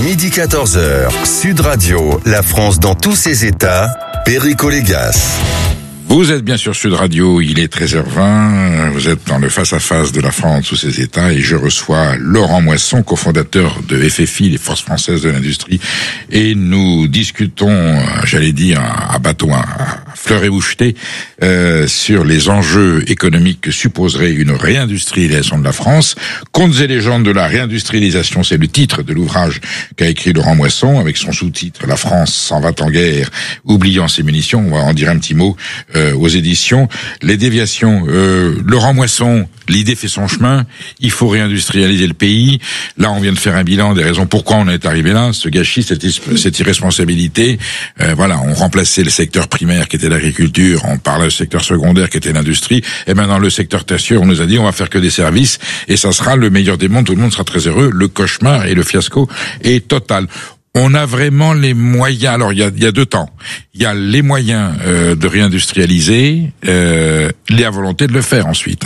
Midi 14h, Sud Radio, la France dans tous ses états, Perico Légas. Vous êtes bien sur Sud Radio, il est 13h20, vous êtes dans le face-à-face de la France sous ses états et je reçois Laurent Moisson, cofondateur de FFI, les Forces Françaises de l'Industrie, et nous discutons, j'allais dire, à bâton, à fleur et moucheté, sur les enjeux économiques que supposerait une réindustrialisation de la France. Contes et légendes de la réindustrialisation, c'est le titre de l'ouvrage qu'a écrit Laurent Moisson, avec son sous-titre « La France s'en va en guerre, oubliant ses munitions ». On va en dire un petit mot aux éditions. Les déviations, Laurent Moisson, l'idée fait son chemin, il faut réindustrialiser le pays. Là, on vient de faire un bilan des raisons pourquoi on est arrivé là, ce gâchis, cette irresponsabilité. Voilà, on remplaçait le secteur primaire qui était l'agriculture, on parlait du secteur secondaire qui était l'industrie, et maintenant le secteur tertiaire, on nous a dit on va faire que des services, et ça sera le meilleur des mondes, tout le monde sera très heureux. Le cauchemar et le fiasco est total. On a vraiment les moyens. Alors il y a deux temps. Il y a les moyens de réindustrialiser, la volonté de le faire ensuite.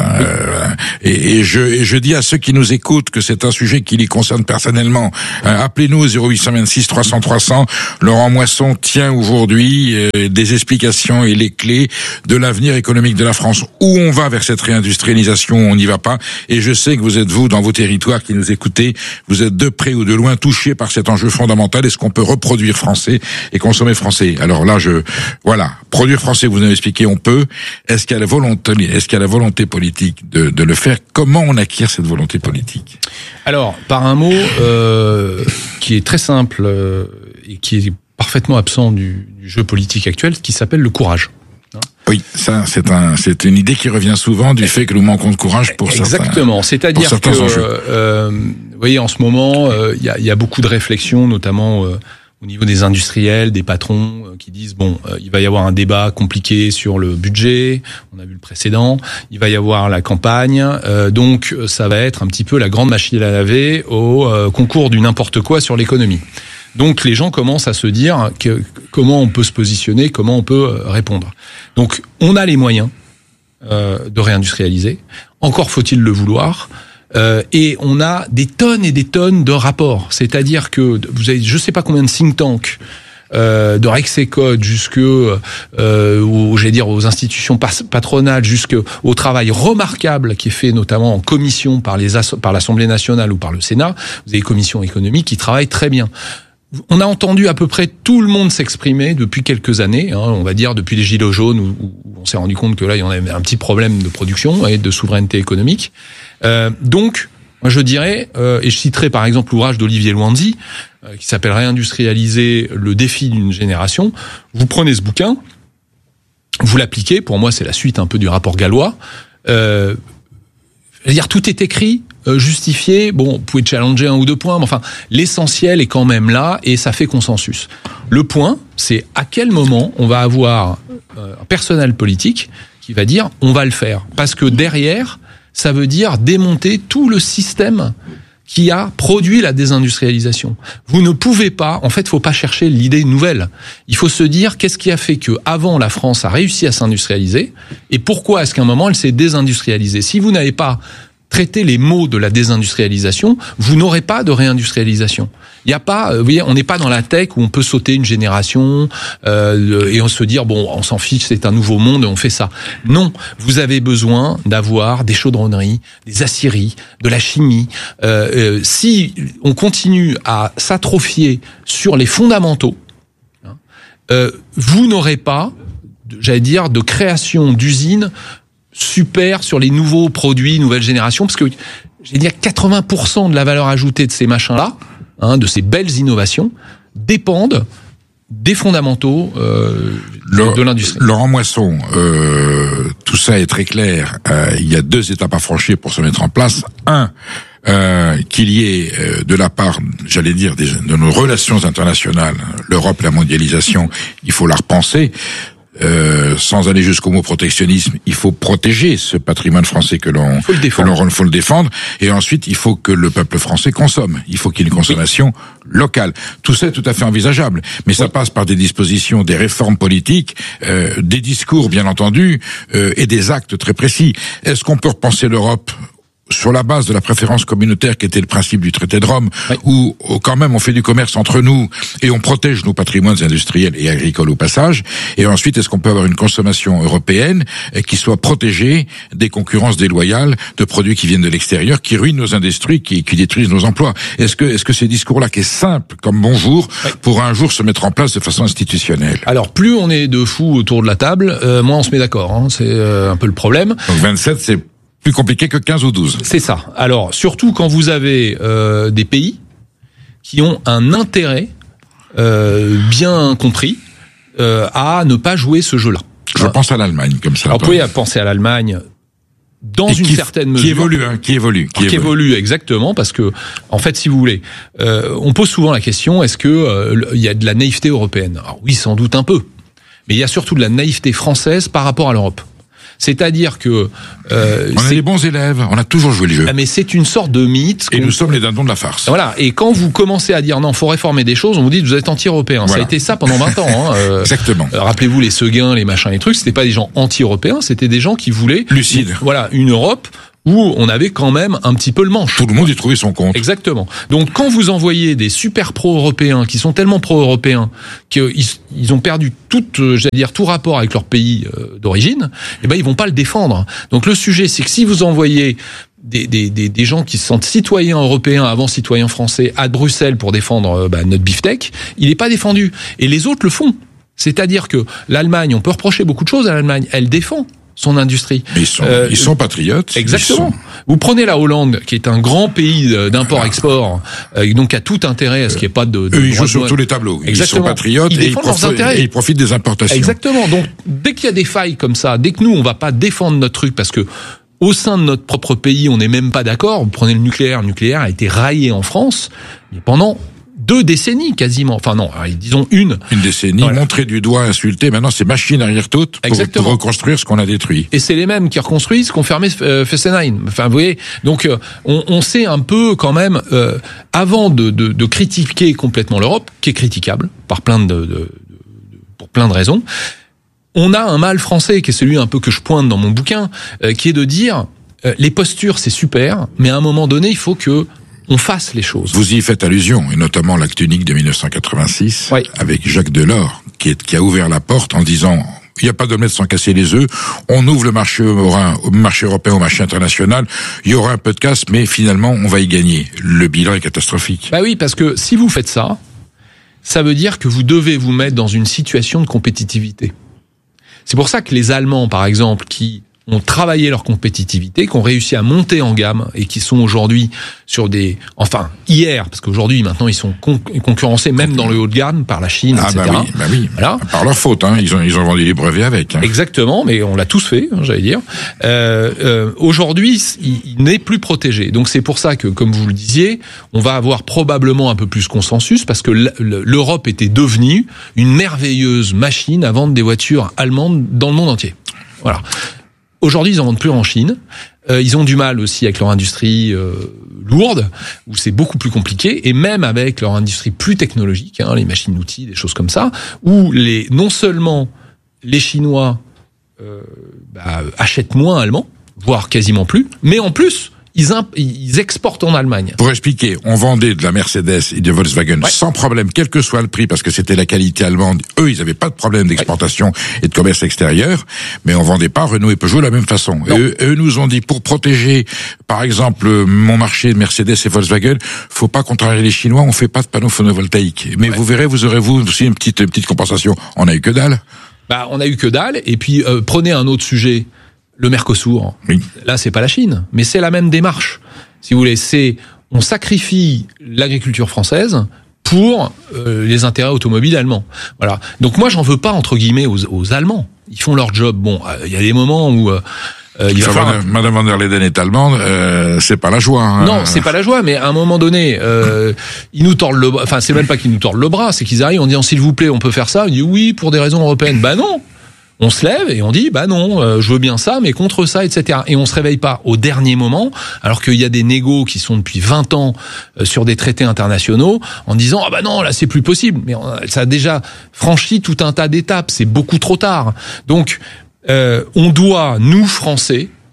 Et je dis à ceux qui nous écoutent que c'est un sujet qui les concerne personnellement. Appelez-nous au 0826 300 300. Laurent Moisson tient aujourd'hui des explications et les clés de l'avenir économique de la France. Où on va vers cette réindustrialisation, on n'y va pas. Et je sais que vous êtes dans vos territoires qui nous écoutez, vous êtes de près ou de loin touchés par cet enjeu fondamental. Est-ce qu'on peut reproduire français et consommer français? Alors là, produire français, vous avez expliqué, on peut. Est-ce qu'il y a la volonté politique de le faire? Comment on acquiert cette volonté politique? Alors, par un mot qui est très simple et qui est parfaitement absent du jeu politique actuel, qui s'appelle le courage. Oui, ça, c'est une idée qui revient souvent du fait que nous manquons de courage pour certains. Exactement. C'est-à-dire que, vous voyez, en ce moment, il y a beaucoup de réflexions, notamment au niveau des industriels, des patrons, qui disent il va y avoir un débat compliqué sur le budget. On a vu le précédent. Il va y avoir la campagne. Donc, ça va être un petit peu la grande machine à laver au concours du n'importe quoi sur l'économie. Donc les gens commencent à se dire comment on peut se positionner, comment on peut répondre. Donc on a les moyens de réindustrialiser, encore faut-il le vouloir, et on a des tonnes et des tonnes de rapports. C'est-à-dire que vous avez je sais pas combien de think tanks, de Rexecode aux institutions patronales, jusqu'au travail remarquable qui est fait notamment en commission par l'Assemblée nationale ou par le Sénat. Vous avez des commissions économiques qui travaillent très bien. On a entendu à peu près tout le monde s'exprimer depuis quelques années, on va dire depuis les Gilets jaunes, où on s'est rendu compte que là, il y en avait un petit problème de production et de souveraineté économique. Donc, moi je dirais, et je citerai par exemple l'ouvrage d'Olivier Luanzi, qui s'appelle « Réindustrialiser le défi d'une génération ». Vous prenez ce bouquin, vous l'appliquez, pour moi c'est la suite un peu du rapport Gallois, c'est-à-dire tout est écrit, justifié, vous pouvez challenger un ou deux points, mais enfin, l'essentiel est quand même là et ça fait consensus. Le point, c'est à quel moment on va avoir un personnel politique qui va dire on va le faire. Parce que derrière, ça veut dire démonter tout le système qui a produit la désindustrialisation. Vous ne pouvez pas, en fait, il ne faut pas chercher l'idée nouvelle. Il faut se dire qu'est-ce qui a fait que avant la France a réussi à s'industrialiser et pourquoi est-ce qu'à un moment elle s'est désindustrialisée. Si vous n'avez pas traité les maux de la désindustrialisation, vous n'aurez pas de réindustrialisation. Il n'y a pas, vous voyez, on n'est pas dans la tech où on peut sauter une génération et on se dire on s'en fiche, c'est un nouveau monde et on fait ça. Non, vous avez besoin d'avoir des chaudronneries, des aciéries, de la chimie. Si on continue à s'atrophier sur les fondamentaux, vous n'aurez pas, j'allais dire, de création d'usines super sur les nouveaux produits, nouvelle génération, parce que j'ai dit 80% de la valeur ajoutée de ces machins-là, de ces belles innovations, dépendent des fondamentaux de l'industrie. Laurent Moisson, tout ça est très clair. Il y a deux étapes à franchir pour se mettre en place. Qu'il y ait de la part, j'allais dire, de nos relations internationales, l'Europe, la mondialisation, il faut la repenser. Sans aller jusqu'au mot protectionnisme, il faut protéger ce patrimoine français faut le défendre. Et ensuite, il faut que le peuple français consomme. Il faut qu'il y ait une consommation locale. Tout ça est tout à fait envisageable. Mais ça passe par des dispositions, des réformes politiques, des discours, bien entendu, et des actes très précis. Est-ce qu'on peut repenser l'Europe sur la base de la préférence communautaire qui était le principe du traité de Rome, où quand même on fait du commerce entre nous et on protège nos patrimoines industriels et agricoles au passage, et ensuite est-ce qu'on peut avoir une consommation européenne qui soit protégée des concurrences déloyales de produits qui viennent de l'extérieur, qui ruinent nos industries, qui détruisent nos emplois. Est-ce que ces discours-là, qui est simple comme bonjour, pour un jour se mettre en place de façon institutionnelle? Alors plus on est de fous autour de la table, moins on se met d'accord, hein. C'est un peu le problème. Donc 27, c'est plus compliqué que 15 ou 12. C'est ça. Alors, surtout quand vous avez des pays qui ont un intérêt bien compris à ne pas jouer ce jeu-là. Je pense à l'Allemagne, comme ça. Alors, vous pouvez penser à l'Allemagne dans une certaine mesure. Qui évolue, exactement, parce que, en fait, si vous voulez, on pose souvent la question, est-ce que il y a de la naïveté européenne? Alors oui, sans doute un peu. Mais il y a surtout de la naïveté française par rapport à l'Europe. C'est-à-dire que on est les bons élèves, on a toujours joué le jeu. Mais c'est une sorte de mythe. Et nous sommes les dindons de la farce. Voilà. Et quand vous commencez à dire non, faut réformer des choses, on vous dit vous êtes anti-européen. Voilà. Ça a été ça pendant 20 ans. Hein. Exactement. Rappelez-vous les Seguin, les machins, les trucs. C'était pas des gens anti-européens, c'était des gens qui voulaient lucide. Voilà, une Europe où on avait quand même un petit peu le manche. Tout le monde y trouvait son compte. Exactement. Donc quand vous envoyez des super pro-européens qui sont tellement pro-européens qu'ils ont perdu tout rapport avec leur pays d'origine, eh ben ils vont pas le défendre. Donc le sujet, c'est que si vous envoyez des gens qui se sentent citoyens européens avant citoyens français à Bruxelles pour défendre notre beefsteak, il est pas défendu. Et les autres le font. C'est-à-dire que l'Allemagne, on peut reprocher beaucoup de choses à l'Allemagne, elle défend son industrie. Mais ils sont patriotes. Exactement. Vous prenez la Hollande, qui est un grand pays d'import-export, donc a tout intérêt à ce qu'il n'y ait pas de eux, ils jouent sur tous les tableaux. Exactement. Ils sont patriotes et ils profitent des importations. Exactement. Donc, dès qu'il y a des failles comme ça, dès que nous, on va pas défendre notre truc parce que au sein de notre propre pays, on n'est même pas d'accord. Vous prenez le nucléaire a été raillé en France pendant 2 décennies quasiment. Enfin non, disons une décennie, voilà. Montré du doigt, insulté. Maintenant, c'est machine arrière toute pour reconstruire ce qu'on a détruit. Et c'est les mêmes qui reconstruisent ce qu'ont fermé Fessenheim. Enfin, vous voyez, donc on sait un peu quand même, avant de critiquer complètement l'Europe, qui est critiquable par pour plein de raisons, on a un mal français qui est celui un peu que je pointe dans mon bouquin, qui est de dire les postures c'est super, mais à un moment donné, il faut que on fasse les choses. Vous y faites allusion, et notamment l'acte unique de 1986, avec Jacques Delors, qui a ouvert la porte en disant il n'y a pas d'omelette sans casser les œufs, on ouvre le marché européen au marché international, il y aura un peu de casse, mais finalement on va y gagner. Le bilan est catastrophique. Bah oui, parce que si vous faites ça, ça veut dire que vous devez vous mettre dans une situation de compétitivité. C'est pour ça que les Allemands, par exemple, qui ont travaillé leur compétitivité, qui ont réussi à monter en gamme et qui sont aujourd'hui sur hier, parce qu'aujourd'hui, maintenant, ils sont concurrencés même dans le haut de gamme par la Chine, etc. Bah oui. Voilà. Par leur faute, hein. Ils ont vendu les brevets avec. Hein. Exactement, mais on l'a tous fait, j'allais dire. Aujourd'hui, il n'est plus protégé. Donc c'est pour ça que, comme vous le disiez, on va avoir probablement un peu plus consensus, parce que l'Europe était devenue une merveilleuse machine à vendre des voitures allemandes dans le monde entier. Voilà. Aujourd'hui, ils en vendent plus en Chine. Ils ont du mal aussi avec leur industrie lourde, où c'est beaucoup plus compliqué, et même avec leur industrie plus technologique, les machines-outils, des choses comme ça, où non seulement les Chinois achètent moins allemand, voire quasiment plus, mais en plus ils exportent en Allemagne. Pour expliquer, on vendait de la Mercedes et de Volkswagen sans problème, quel que soit le prix, parce que c'était la qualité allemande. Eux, ils n'avaient pas de problème d'exportation et de commerce extérieur, mais on vendait pas Renault et Peugeot de la même façon. Eux nous ont dit, pour protéger, par exemple, mon marché de Mercedes et Volkswagen, faut pas contrarier les Chinois, on fait pas de panneaux photovoltaïques. Mais vous verrez, vous aurez aussi une petite compensation. On a eu que dalle. On a eu que dalle, et puis prenez un autre sujet. Le Mercosur, là c'est pas la Chine, mais c'est la même démarche. Si vous voulez, on sacrifie l'agriculture française pour les intérêts automobiles allemands. Voilà. Donc moi j'en veux pas entre guillemets aux Allemands. Ils font leur job. Bon, il y a des moments où Madame van der Leyden est allemande, c'est pas la joie. Hein. Non, c'est pas la joie, mais à un moment donné, ils nous tordent le bras. Enfin, c'est même pas qu'ils nous tordent le bras, c'est qu'ils arrivent en disant s'il vous plaît, on peut faire ça. On dit oui pour des raisons européennes. Bah non. On se lève et on dit non, je veux bien ça, mais contre ça, etc. Et on se réveille pas au dernier moment, alors qu'il y a des négos qui sont depuis 20 ans sur des traités internationaux, en disant non, là c'est plus possible. Mais ça a déjà franchi tout un tas d'étapes, c'est beaucoup trop tard. Donc on doit, nous Français,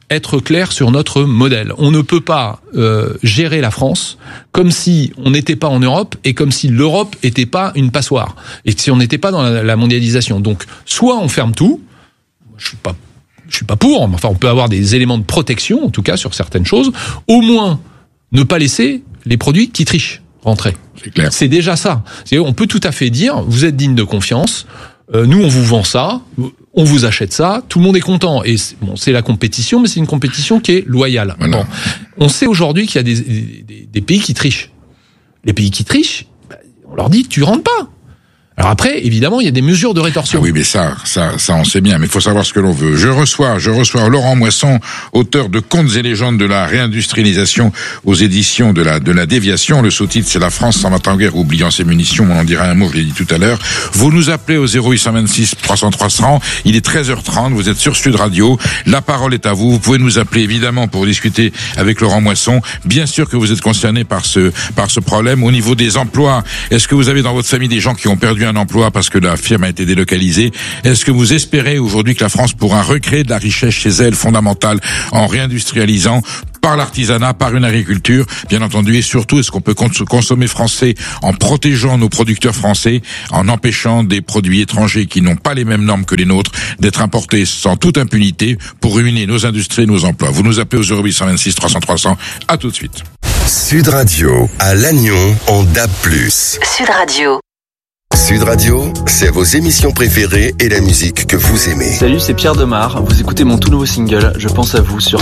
être clair sur notre modèle. On ne peut pas gérer la France comme si on n'était pas en Europe et comme si l'Europe n'était pas une passoire et si on n'était pas dans la mondialisation. Donc, soit on ferme tout. Je suis pas pour, mais enfin, on peut avoir des éléments de protection, en tout cas, sur certaines choses. Au moins, ne pas laisser les produits qui trichent rentrer. C'est clair. C'est déjà ça. C'est-à-dire, on peut tout à fait dire, vous êtes digne de confiance, nous, on vous vend ça, on vous achète ça, tout le monde est content. Et c'est la compétition, mais c'est une compétition qui est loyale. Voilà. Bon. On sait aujourd'hui qu'il y a des pays qui trichent. Les pays qui trichent, on leur dit, tu rentres pas. Alors après, évidemment, il y a des mesures de rétorsion. Ah oui, mais ça, on sait bien. Mais il faut savoir ce que l'on veut. Je reçois Laurent Moisson, auteur de Contes et légendes de la réindustrialisation aux éditions de la déviation. Le sous-titre, c'est La France s'en va en guerre, oubliant ses munitions. On en dira un mot, je l'ai dit tout à l'heure. Vous nous appelez au 0826 300 300. Il est 13h30. Vous êtes sur Sud Radio. La parole est à vous. Vous pouvez nous appeler, évidemment, pour discuter avec Laurent Moisson. Bien sûr que vous êtes concerné par ce problème. Au niveau des emplois, est-ce que vous avez dans votre famille des gens qui ont perdu un emploi parce que la firme a été délocalisée? Est-ce que vous espérez aujourd'hui que la France pourra recréer de la richesse chez elle fondamentale en réindustrialisant par l'artisanat, par une agriculture, bien entendu, et surtout, est-ce qu'on peut consommer français en protégeant nos producteurs français, en empêchant des produits étrangers qui n'ont pas les mêmes normes que les nôtres d'être importés sans toute impunité pour ruiner nos industries et nos emplois? Vous nous appelez au 0826 300 300. À tout de suite. Sud Radio, à Lannion, en DAB+. Sud Radio. Sud Radio, c'est vos émissions préférées et la musique que vous aimez. Salut, c'est Pierre Demar. Vous écoutez mon tout nouveau single, Je pense à vous, sur